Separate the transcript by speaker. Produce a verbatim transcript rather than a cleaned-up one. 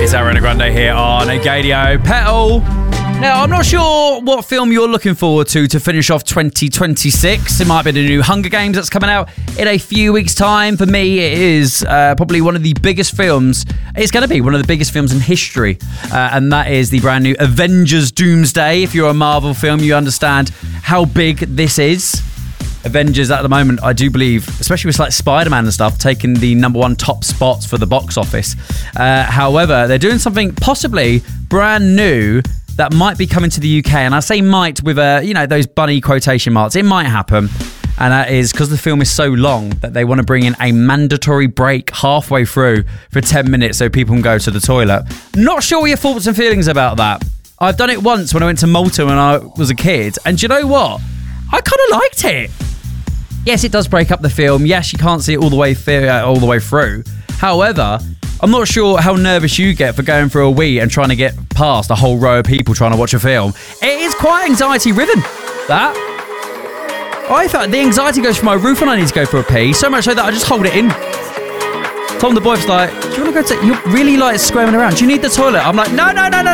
Speaker 1: It's Ariana Grande here on Gadio Petal. Now, I'm not sure what film you're looking forward to to finish off twenty twenty-six. It might be the new Hunger Games that's coming out in a few weeks' time. For me, it is uh, probably one of the biggest films. It's going to be one of the biggest films in history. Uh, and that is the brand new Avengers Doomsday. If you're a Marvel film, you understand how big this is. Avengers at the moment, I do believe, especially with like Spider-Man and stuff, taking the number one top spots for the box office. Uh, however, they're doing something possibly brand new that might be coming to the U K. And I say might with, uh, you know, those bunny quotation marks. It might happen. And that is because the film is so long that they want to bring in a mandatory break halfway through for ten minutes so people can go to the toilet. Not sure what your thoughts and feelings about that. I've done it once when I went to Malta when I was a kid. And do you know what? I kind of liked it. Yes, it does break up the film. Yes, you can't see it all the way th- uh, all the way through. However, I'm not sure how nervous you get for going for a wee and trying to get past a whole row of people trying to watch a film. It is quite anxiety-ridden, that. I felt the anxiety goes through my roof when I need to go for a pee, so much so that I just hold it in. Tom the boy was like, do you want to go to... You're really like squirming around. Do you need the toilet? I'm like, no, no, no, no.